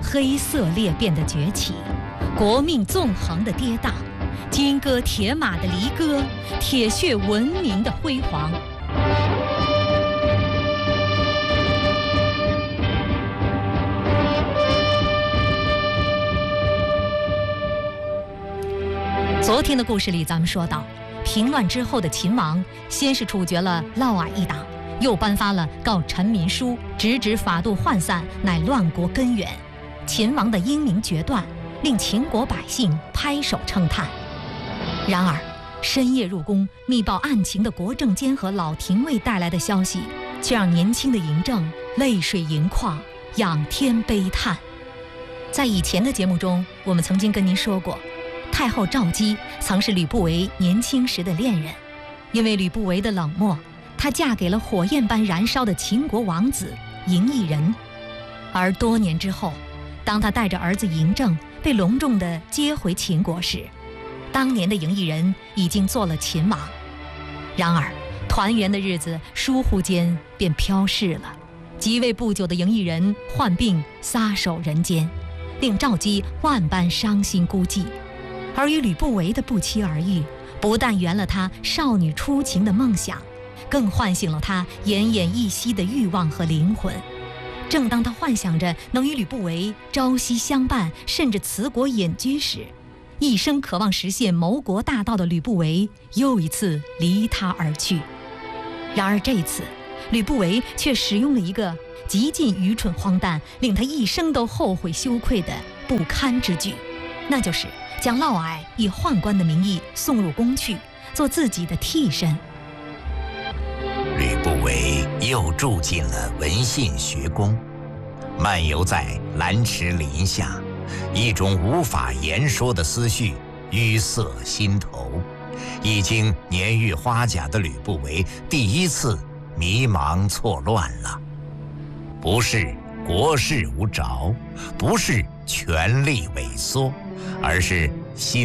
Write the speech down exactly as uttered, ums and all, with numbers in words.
黑色裂变的崛起，国命纵横的跌宕，金戈铁马的离歌，铁血文明的辉煌。昨天的故事里，咱们说到，平乱之后的秦王，先是处决了嫪毐一党，又颁发了告臣民书，直指法度涣散，乃乱国根源。秦王的英明决断，令秦国百姓拍手称叹。然而，深夜入宫密报案情的国政监和老廷尉带来的消息，却让年轻的嬴政泪水盈眶，仰天悲叹。在以前的节目中，我们曾经跟您说过，太后赵姬曾是吕不韦年轻时的恋人，因为吕不韦的冷漠，她嫁给了火焰般燃烧的秦国王子嬴异人。而多年之后，当她带着儿子嬴政被隆重地接回秦国时，当年的嬴异人已经做了秦王。然而团圆的日子疏忽间便飘逝了，即位不久的嬴异人患病撒手人间，令赵姬万般伤心孤寂。而与吕不韦的不期而遇，不但圆了她少女初情的梦想，更唤醒了她奄奄一息的欲望和灵魂。正当她幻想着能与吕不韦朝夕相伴，甚至辞国隐居时，一生渴望实现谋国大道的吕不韦又一次离她而去。然而这次，吕不韦却使用了一个极尽愚蠢荒诞，令他一生都后悔羞愧的不堪之举，那就是将嫪毐以宦官的名义送入宫去，做自己的替身。 吕不韦又住进了文信学宫，漫游在兰池林下，一种无法言说的思绪淤塞心头。已经年逾花甲的吕不韦第一次迷茫错乱了，不是国势无着，不是权力萎缩，而是心